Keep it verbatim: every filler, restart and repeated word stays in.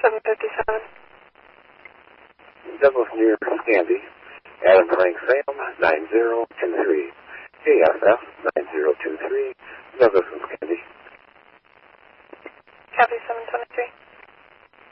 seven fifty-seven. Douglas near Scandy. Adam Frank Sam, nine zero two three. K S F, nine zero two three. Douglas and